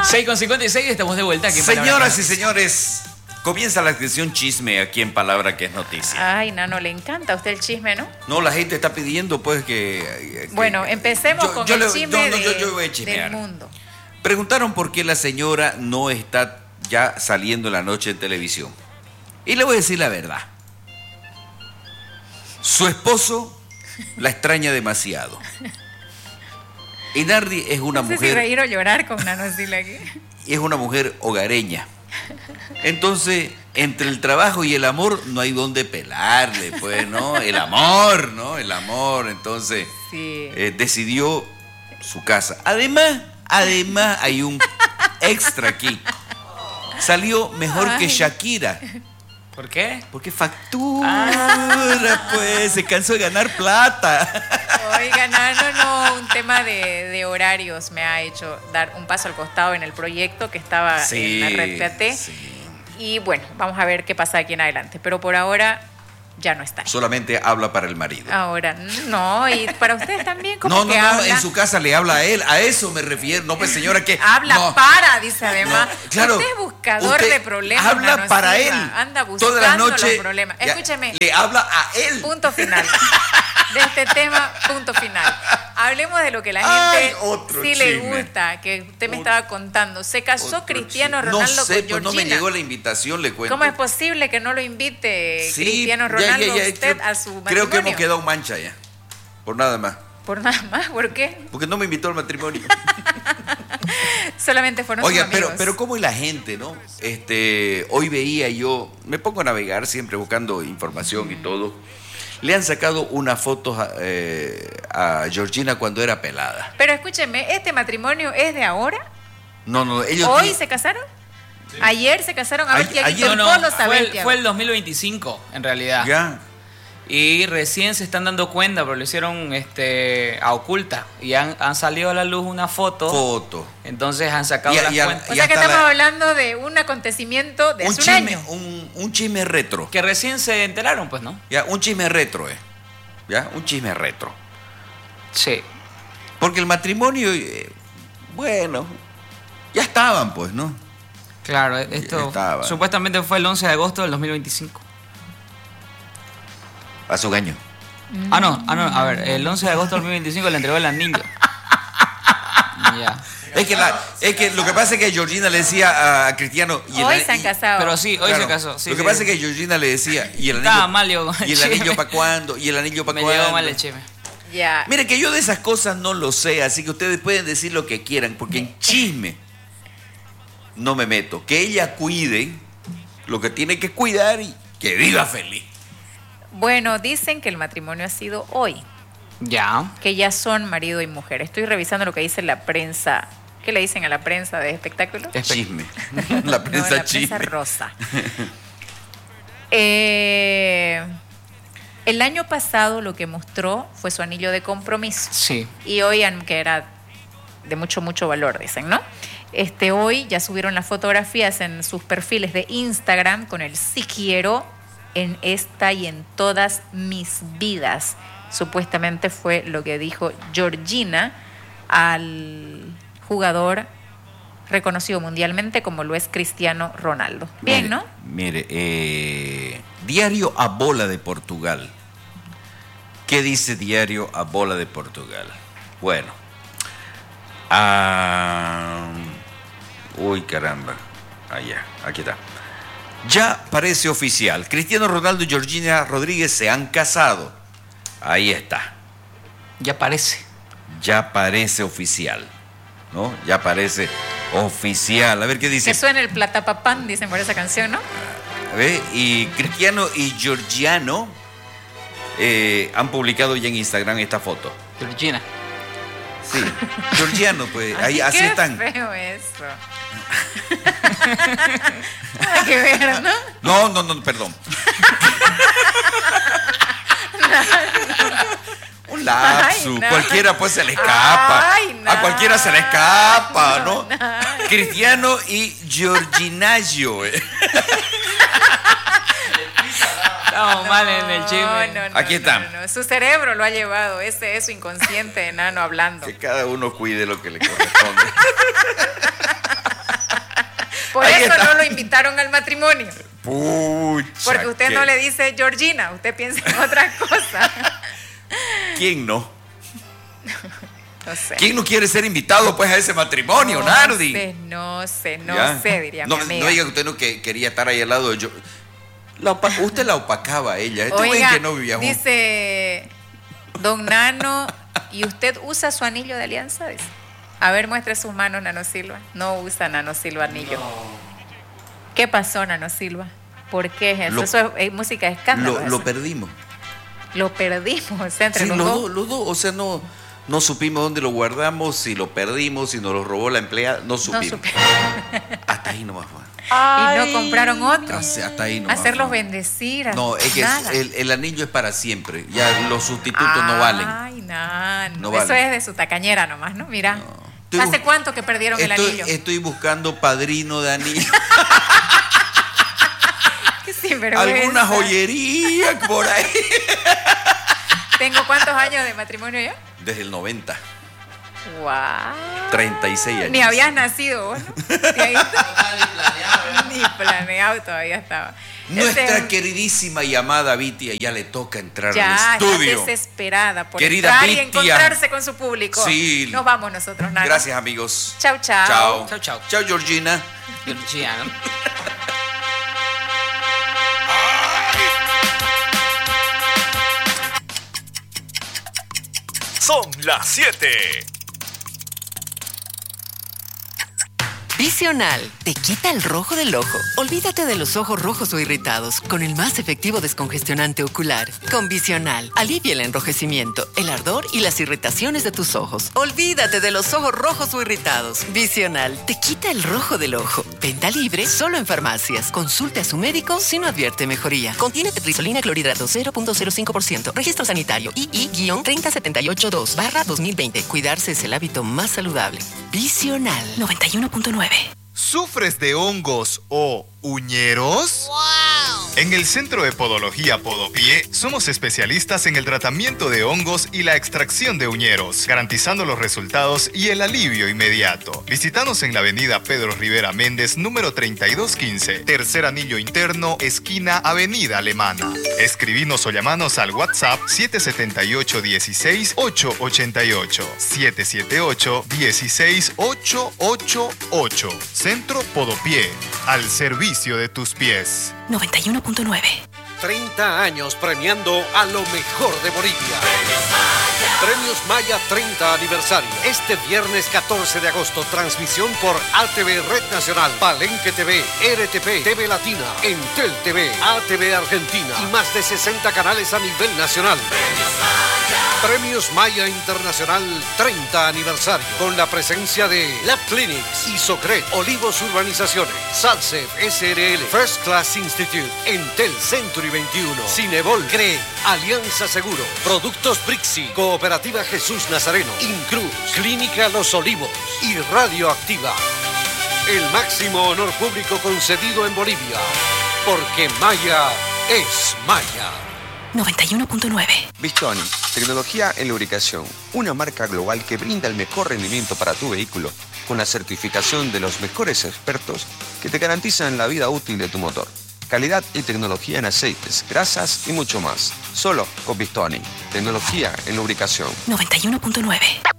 6:56, estamos de vuelta aquí en Señoras y señores, comienza la sección chisme aquí en Palabra que es Noticia. Ay, Nano, le encanta a usted el chisme, ¿no? No, la gente está pidiendo pues que bueno, empecemos con el chisme yo voy a chismear. del mundo. Preguntaron por qué la señora no está ya saliendo en la noche en televisión. Y le voy a decir la verdad. Su esposo la extraña demasiado. Y Nardi es una no sé mujer... si reír o llorar con Nano Sila aquí. Y es una mujer hogareña. Entonces, entre el trabajo y el amor no hay donde pelarle, pues, ¿no? El amor, ¿no? El amor. Entonces, sí. Decidió su casa. Además hay un extra aquí. Salió mejor que Shakira. ¿Por qué? Porque factura, pues, se cansó de ganar plata. Oiga, no, un tema de horarios me ha hecho dar un paso al costado en el proyecto que estaba en la red PAT. Sí. Y bueno, vamos a ver qué pasa aquí en adelante. Pero por ahora ya no está. Solamente habla para el marido. Ahora, no, y para ustedes también, ¿cómo que habla? No, en su casa le habla a él, a eso me refiero. No, pues señora, que... Habla no, para, dice además. No, claro, usted es buscador de problemas. Habla Nano para Silva. él. Anda buscando toda la noche, los problemas. Escúcheme. Le habla a él. Punto final. De este tema, punto final. Hablemos de lo que la gente sí le gusta, que usted me estaba contando. Se casó Cristiano Ronaldo con Georgina. No me llegó la invitación, le cuento. ¿Cómo es posible que no lo invite sí, Cristiano Ronaldo usted a su matrimonio? Creo que hemos quedado mancha ya. Por nada más. ¿Por nada más? ¿Por qué? Porque no me invitó al matrimonio. Solamente fueron sus amigos. Oiga, pero ¿cómo es la gente, no? Hoy veía yo, me pongo a navegar siempre buscando información y todo. Le han sacado una foto a Georgina cuando era pelada. Pero escúcheme, ¿este matrimonio es de ahora? No, ellos... ¿Hoy se casaron? Sí. ¿Ayer se casaron? A ver, Tiaguito, fue el 2025, en realidad. Ya. Y recién se están dando cuenta, pero lo hicieron a oculta. Y han salido a la luz una foto. Entonces han sacado las cuentas. O sea que estamos hablando de un acontecimiento de hace un año. Un chisme retro. Que recién se enteraron, pues, ¿no? Ya, un chisme retro, ¿ya? Un chisme retro. Sí. Porque el matrimonio, bueno, ya estaban, pues, ¿no? Claro, esto supuestamente fue el 11 de agosto del 2025. A su año. No, a ver, el 11 de agosto del 2025 le entregó el anillo. Ya. Es que lo que pasa es que Georgina le decía a Cristiano... Hoy se han casado. Pero sí, hoy se casó. Sí, lo que pasa es que Georgina le decía... ¿Y el anillo? Estaba mal yo. ¿Y el anillo para cuándo? ¿Y el anillo para cuándo? Me llegó mal el chisme. Ya. Mire que yo de esas cosas no lo sé, así que ustedes pueden decir lo que quieran, porque en chisme no me meto. Que ella cuide lo que tiene que cuidar y que viva feliz. Bueno, dicen que el matrimonio ha sido hoy. Ya. Que ya son marido y mujer. Estoy revisando lo que dice la prensa. ¿Qué le dicen a la prensa de espectáculo? Chisme. La prensa la chisme. Prensa rosa. El año pasado lo que mostró fue su anillo de compromiso. Sí. Y hoy, que era de mucho valor, dicen, ¿no? Hoy ya subieron las fotografías en sus perfiles de Instagram con el sí quiero en esta y en todas mis vidas. Supuestamente fue lo que dijo Georgina al jugador reconocido mundialmente como lo es Cristiano Ronaldo. Bien, ¿no? Mire, Diario A Bola de Portugal. ¿Qué dice Diario A Bola de Portugal? Bueno. Uy, caramba. Allá, aquí está. Ya parece oficial. Cristiano Ronaldo y Georgina Rodríguez se han casado. Ahí está. Ya parece. Ya parece oficial. ¿No? Ya parece oficial. A ver qué dice. Que suena el platapapán, dicen por esa canción, ¿no? ¿Ve? Y Cristiano y Georgiano han publicado ya en Instagram esta foto. Georgina. Sí, Georgiano, pues, ahí así están. Qué feo eso. Nada que ver, ¿no? No, perdón. Un lapsus, cualquiera pues se le escapa. A cualquiera se le escapa, ¿no? Cristiano y Georginaggio. Estamos mal en el chisme. Aquí está. No. Su cerebro lo ha llevado, ese es su inconsciente enano hablando. Que cada uno cuide lo que le corresponde. Por Ahí eso está. no lo invitaron al matrimonio. Pucha, Porque usted no le dice Georgina, usted piensa en otra cosa. ¿Quién no? No sé. ¿Quién no quiere ser invitado pues a ese matrimonio, Nardi? No sé, diría No, mi amiga. no diga que usted no quería estar ahí al lado de yo. Usted la opacaba a ella. Este güey Oiga, que no vivía juntos. dice don Nano, ¿y usted usa su anillo de alianza? Dice. A ver, muestre sus manos, Nano Silva. No usa Nano Silva anillo. No. ¿Qué pasó, Nano Silva? ¿Por qué es eso? Eso es música de escándalo. Lo perdimos. Lo perdimos, o sea, entre Sí, los dos. los dos. O sea, no supimos dónde lo guardamos, si lo perdimos, si nos lo robó la empleada. No supimos. Hasta ahí nomás fue. Y no compraron otro. Hasta ahí nomás. Hacerlos bendecir. No, es que el anillo es para siempre. Ya los sustitutos no valen. Ay, no valen. Eso es de su tacañera nomás, ¿no? Mira. No. ¿Hace cuánto que perdieron el anillo? Estoy buscando padrino de anillo. Qué sinvergüenza. Alguna joyería por ahí. ¿Tengo cuántos años de matrimonio ya? Desde el 90. ¡Wow! 36 años. Ni habías nacido vos, ¿no? Ni planeado todavía estaba. Nuestra queridísima y amada Vitia ya le toca entrar ya, al estudio. está desesperada por Querida entrar y Vitia. encontrarse con su público. Sí. Nos vamos nosotros, Nano. Gracias, amigos. Chau, chau. Chao. Chau, chau. Chao, Georgina. Georgiana. Son las 7. Visional te quita el rojo del ojo. Olvídate de los ojos rojos o irritados con el más efectivo descongestionante ocular. Con Visional, alivia el enrojecimiento, el ardor y las irritaciones de tus ojos. Olvídate de los ojos rojos o irritados. Visional te quita el rojo del ojo. Venta libre solo en farmacias. Consulte a su médico si no advierte mejoría. Contiene tetrazolinina clorhidrato 0.05%. Registro sanitario II-30782/2020. Cuidarse es el hábito más saludable. Visional 91.9. ¿Sufres de hongos o uñeros? ¡Wow! En el Centro de Podología Podopié somos especialistas en el tratamiento de hongos y la extracción de uñeros, garantizando los resultados y el alivio inmediato. Visítanos en la avenida Pedro Rivera Méndez, número 3215, tercer anillo interno, esquina Avenida Alemana. Escribinos o llamanos al WhatsApp 778-16-888, 778-16-888. Centro Podopié, al servicio de tus pies. 91.9. 30 años premiando a lo mejor de Bolivia. Premios Maya 30 aniversario. Este viernes 14 de agosto, transmisión por ATV Red Nacional, Palenque TV, RTP, TV Latina, Entel TV, ATV Argentina y más de 60 canales a nivel nacional. Premios Maya Internacional 30 aniversario, con la presencia de Lab Clinics, Isocred, Olivos Urbanizaciones, Salsef SRL, First Class Institute, Entel Century 21, Cinebol, CRE, Alianza Seguro, Productos Brixi, Cooperativa Jesús Nazareno, Incruz, Clínica Los Olivos y Radioactiva. El máximo honor público concedido en Bolivia, porque Maya es Maya. 91.9. Bistoni, tecnología en lubricación, una marca global que brinda el mejor rendimiento para tu vehículo, con la certificación de los mejores expertos que te garantizan la vida útil de tu motor. Calidad y tecnología en aceites, grasas y mucho más. Solo con Bistoni, tecnología en lubricación. 91.9.